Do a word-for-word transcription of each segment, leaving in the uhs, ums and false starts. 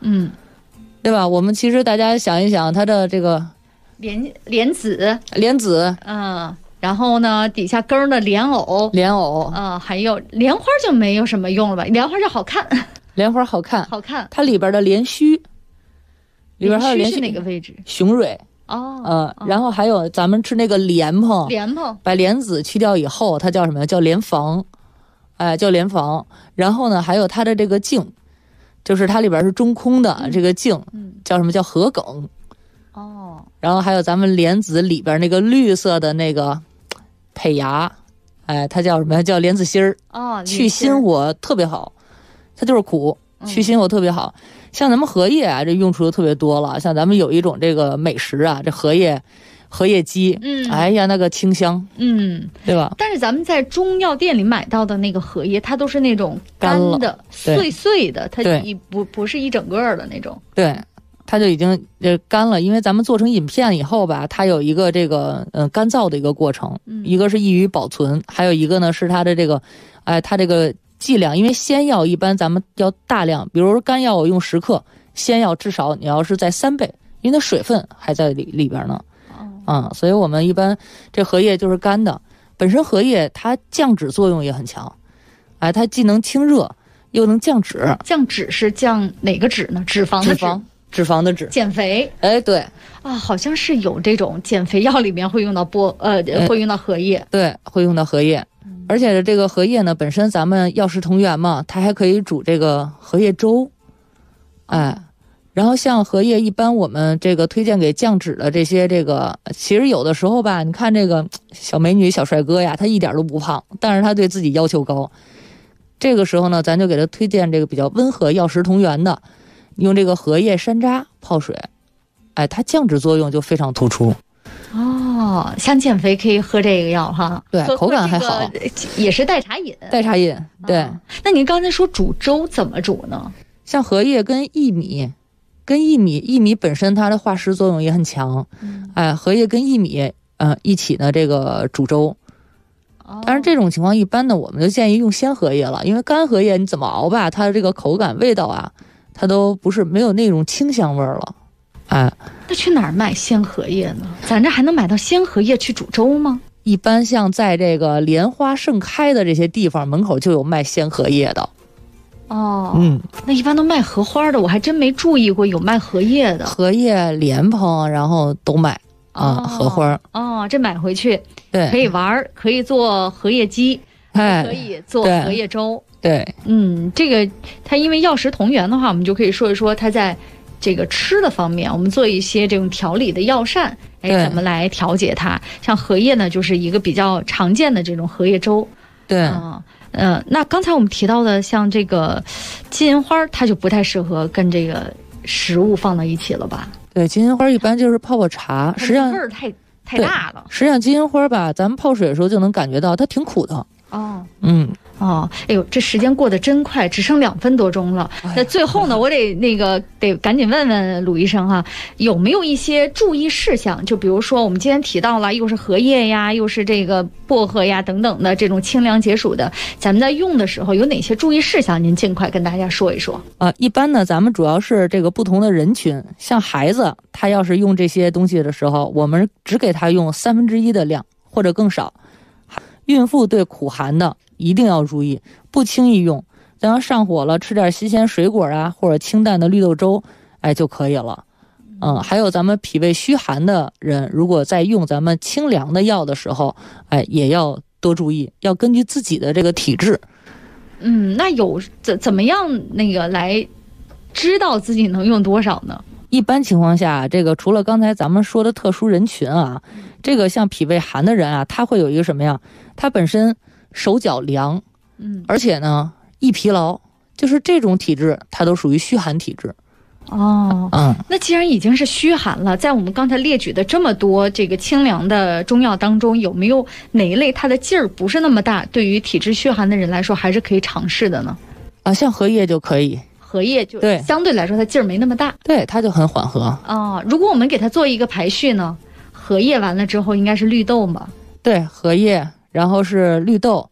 嗯， 对吧？我们其实大家想一想，它的这个莲莲子， 莲子， 嗯，然后呢底下根儿的莲藕， 莲藕， 啊、还有莲花就没有什么用了吧？莲花就好看， 莲花好看， 好看。 它里边的莲须，里边还有莲须是哪个位置？ 雄蕊。 哦， 呃， 哦然后还有咱们吃那个莲蓬， 莲蓬， 把莲子去掉以后，它叫什么呀？叫莲房，哎，叫莲房。然后呢，还有它的这个茎，就是它里边是中空的、 嗯、 这个茎， 嗯， 叫什么叫禾梗。 哦， 然后还有咱们莲子里边那个绿色的那个胚芽，哎，它叫什么呀？叫莲子心儿。 哦， 去心火特别好，它就是苦，去心火特别好。嗯，像咱们荷叶啊，这用处就特别多了。像咱们有一种这个美食啊，这荷叶，荷叶鸡， 嗯， 哎呀，那个清香， 嗯， 对吧？ 但是咱们在中药店里买到的那个荷叶，它都是那种干的、碎碎的，它一不不是一整个的那种。 对，它就已经呃干了，因为咱们做成饮片以后吧，它有一个这个呃干燥的一个过程， 嗯、 一个是易于保存，还有一个呢是它的这个，哎，它这个。剂量，因为仙药一般咱们要大量，比如说干药我用十克，仙药至少你要是在三倍，因为它水分还在里里边呢。啊、嗯，所以我们一般这荷叶就是干的，本身荷叶它降脂作用也很强，哎，它既能清热又能降脂。 降脂是降哪个脂呢？脂肪的脂。 脂肪，脂肪的脂。 减肥。 哎，对。 啊，好像是有这种减肥药里面会用到波呃，会用到荷叶。 对，会用到荷叶。而且这个荷叶呢，本身咱们药食同源嘛，它还可以煮这个荷叶粥，哎，然后像荷叶一般我们这个推荐给降脂的这些这个，其实有的时候吧，你看这个小美女小帅哥呀，他一点都不胖，但是他对自己要求高，这个时候呢，咱就给他推荐这个比较温和药食同源的，用这个荷叶山楂泡水，哎，它降脂作用就非常突出。 哦，想减肥可以喝这个药哈， 对，口感还好， 也是代茶饮。 代茶饮，对。 啊、那您刚才说煮粥怎么煮呢？ 像荷叶跟薏米，跟薏米，薏米本身它的化湿作用也很强， 嗯、 哎，荷叶跟薏米，呃，一起呢这个煮粥。当然这种情况一般呢，我们就建议用鲜荷叶了，因为干荷叶你怎么熬吧，它的这个口感、味道啊，它都不是没有那种清香味儿了。哎， 那去哪儿买鲜荷叶呢？咱这还能买到鲜荷叶去煮粥吗？ 一般像在这个莲花盛开的这些地方门口就有卖鲜荷叶的。 哦， 嗯， 那一般都卖荷花的，我还真没注意过有卖荷叶的。 荷叶、莲蓬，然后都卖啊， 哦、 荷花。 哦，这买回去对可以玩，可以做荷叶鸡， 哎， 可以做荷叶粥。 对， 嗯，这个它因为药食同源的话，我们就可以说一说它在这个吃的方面，我们做一些这种调理的药膳，哎，怎么来调节它？像荷叶呢，就是一个比较常见的这种荷叶粥。 对， 啊，呃，那刚才我们提到的像这个金银花，它就不太适合跟这个食物放到一起了吧？ 对，金银花一般就是泡泡茶，实际上味儿太太大了。 实际上金银花吧，咱们泡水的时候就能感觉到它挺苦的。 哦， 嗯。 哦，哎呦，这时间过得真快，只剩两分多钟了。那、哎、最后呢，我得那个得赶紧问问鲁医生哈，有没有一些注意事项？就比如说我们今天提到了，又是荷叶呀，又是这个薄荷呀等等的这种清凉解暑的，咱们在用的时候有哪些注意事项？您尽快跟大家说一说。 啊、呃，一般呢，咱们主要是这个不同的人群，像孩子，他要是用这些东西的时候，我们只给他用三分之一的量或者更少。孕妇对苦寒的一定要注意，不轻易用。咱要上火了，吃点新鲜水果啊，或者清淡的绿豆粥，哎就可以了。嗯，还有咱们脾胃虚寒的人，如果在用咱们清凉的药的时候，哎也要多注意，要根据自己的这个体质。 嗯，那有怎怎么样那个来知道自己能用多少呢？ 一般情况下，这个除了刚才咱们说的特殊人群啊，这个像脾胃寒的人啊，他会有一个什么呀？他本身手脚凉， 嗯， 而且呢易疲劳，就是这种体质，它都属于虚寒体质。 哦， 嗯， 那既然已经是虚寒了，在我们刚才列举的这么多这个清凉的中药当中，有没有哪一类它的劲儿不是那么大，对于体质虚寒的人来说还是可以尝试的呢？ 啊，像荷叶就可以。 荷叶就对相对来说它劲儿没那么大， 对，它就很缓和。 哦，如果我们给它做一个排序呢，荷叶完了之后应该是绿豆吧？ 对，荷叶，然后是绿豆， 嗯，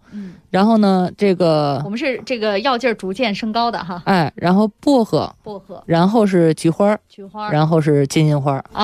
然后呢，这个我们是这个药劲儿逐渐升高的哈。 哎，然后薄荷， 薄荷， 然后是菊花， 菊花， 然后是金银花。